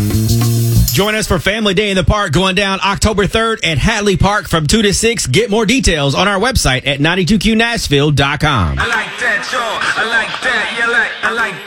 Join us for Family Day in the Park going down October 3rd at Hatley Park from 2 to 6. Get more details on our website at 92qnashville.com. I like that, y'all. I like that. Yeah, I like